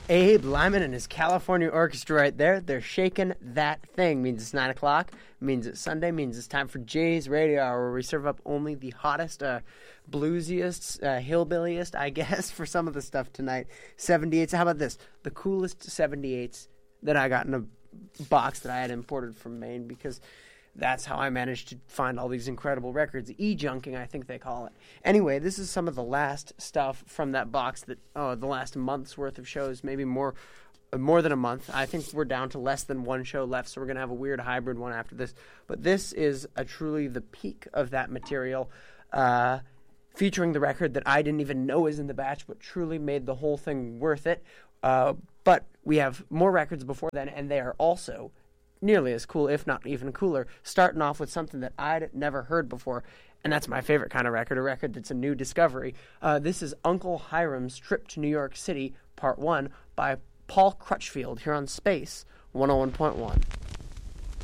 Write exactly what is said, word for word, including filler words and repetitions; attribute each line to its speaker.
Speaker 1: Abe Lyman and his California Orchestra right there. They're shaking that thing. Means it's nine o'clock. Means it's Sunday. Means it's time for Jay's Radio Hour, where we serve up only the hottest, uh, bluesiest, uh, hillbilliest, I guess, for some of the stuff tonight. seventy-eights. How about this? The coolest seventy-eights that I got in a box that I had imported from Maine, because that's how I managed to find all these incredible records. E-junking, I think they call it. Anyway, this is some of the last stuff from that box that, oh, the last month's worth of shows, maybe more more than a month. I think we're down to less than one show left, so we're going to have a weird hybrid one after this. But this is a truly the peak of that material, uh, featuring the record that I didn't even know was in the batch, but truly made the whole thing worth it. Uh, but we have more records before then, and they are also nearly as cool, if not even cooler, starting off with something that I'd never heard before, and that's my favorite kind of record, a record that's a new discovery. Uh, this is Uncle Hiram's Trip to New York City, Part one, by Paul Crutchfield, here on Space one oh one point one.